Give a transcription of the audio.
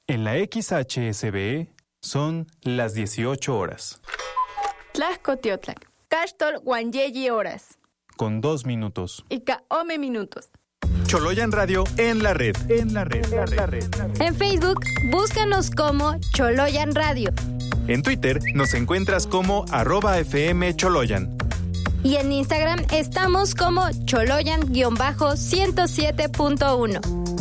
En la XHSB son las 18 horas. Tlajcotiotlac. Caxtol Guanyeyi horas. Con 2 minutos. Ica ome minutos. Choloyan Radio en la red. En Facebook, búscanos como Choloyan Radio. En Twitter nos encuentras como @FM Choloyan. Y en Instagram estamos como Choloyan-107.1.